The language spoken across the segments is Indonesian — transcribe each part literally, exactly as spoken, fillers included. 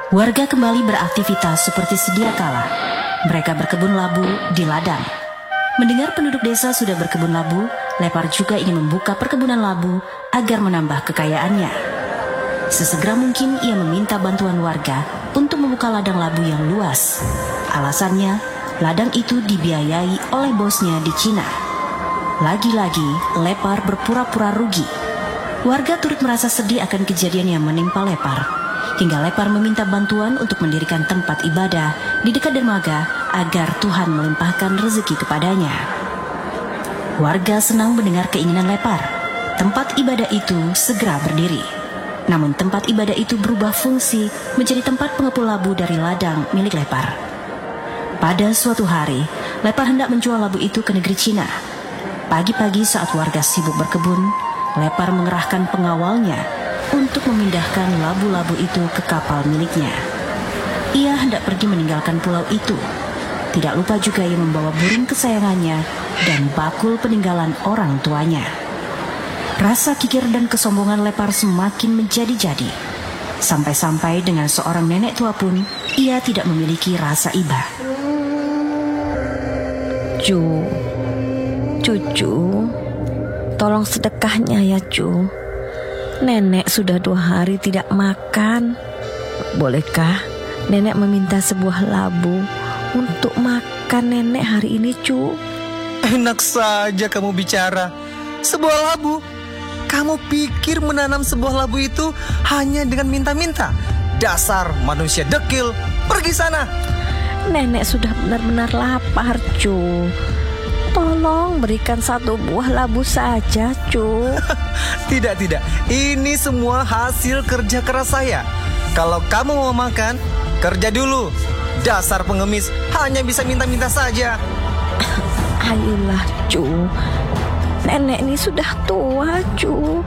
Warga kembali beraktivitas seperti sedia kala. Mereka berkebun labu di ladang. Mendengar penduduk desa sudah berkebun labu, Lepar juga ingin membuka perkebunan labu agar menambah kekayaannya. Sesegera mungkin ia meminta bantuan warga untuk membuka ladang labu yang luas. Alasannya, ladang itu dibiayai oleh bosnya di Cina. Lagi-lagi, Lepar berpura-pura rugi. Warga turut merasa sedih akan kejadian yang menimpa Lepar. Hingga Lepar meminta bantuan untuk mendirikan tempat ibadah di dekat dermaga agar Tuhan melimpahkan rezeki kepadanya. Warga senang mendengar keinginan Lepar. Tempat ibadah itu segera berdiri. Namun tempat ibadah itu berubah fungsi menjadi tempat pengepul labu dari ladang milik Lepar. Pada suatu hari, Lepar hendak menjual labu itu ke negeri Cina. Pagi-pagi saat warga sibuk berkebun, Lepar mengerahkan pengawalnya untuk memindahkan labu-labu itu ke kapal miliknya. Ia hendak pergi meninggalkan pulau itu. Tidak lupa juga ia membawa burung kesayangannya dan bakul peninggalan orang tuanya. Rasa kikir dan kesombongan Lepar semakin menjadi-jadi. Sampai-sampai dengan seorang nenek tua pun ia tidak memiliki rasa iba. Cu, cucu, tolong sedekahnya ya cu. Nenek sudah dua hari tidak makan. Bolehkah nenek meminta sebuah labu untuk makan nenek hari ini, cu? Enak saja kamu bicara. Sebuah labu? Kamu pikir menanam sebuah labu itu hanya dengan minta-minta? Dasar manusia dekil. Pergi sana. Nenek sudah benar-benar lapar, cu. Tolong berikan satu buah labu saja, cu. Tidak, tidak. Ini semua hasil kerja keras saya. Kalau kamu mau makan, kerja dulu. Dasar pengemis, hanya bisa minta-minta saja. Ayolah, cu. Nenek ini sudah tua, cu.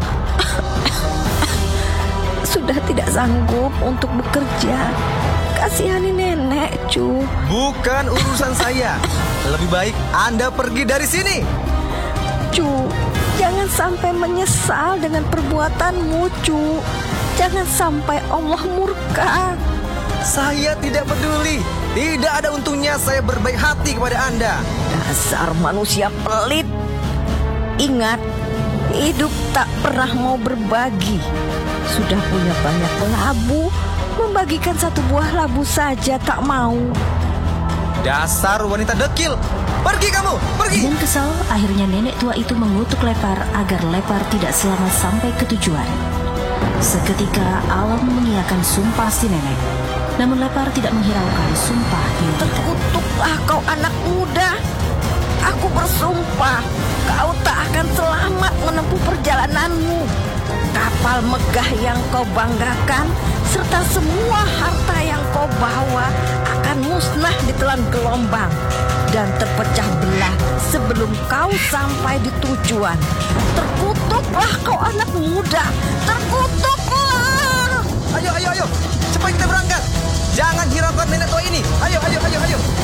Sudah tidak sanggup untuk bekerja. Kasihani nenek, cu. Bukan urusan saya. Lebih baik Anda pergi dari sini. Cu, jangan sampai menyesal dengan perbuatanmu, cu. Jangan sampai Allah murka. Saya tidak peduli. Tidak ada untungnya saya berbaik hati kepada Anda. Dasar manusia pelit. Ingat, hidup tak pernah mau berbagi. Sudah punya banyak labu, membagikan satu buah labu saja tak mau. Dasar wanita dekil. Pergi kamu, pergi. Dengan kesal, akhirnya nenek tua itu mengutuk Lepar agar Lepar tidak selamat sampai ke tujuan. Seketika alam mengiyakan sumpah si nenek. Namun Lepar tidak menghiraukan sumpah yang itu. Terkutuklah kau anak muda. Aku bersumpah kau tak akan selamat menempuh perjalananmu. Kapal megah yang kau banggakan serta semua harta yang kau bawa akan musnah di telan gelombang dan terpecah belah sebelum kau sampai di tujuan. Terkutuklah kau anak muda, terkutuklah. Ayo, ayo, ayo, cepat kita berangkat. Jangan hiraukan nenek tua ini. Ayo, ayo, ayo, ayo.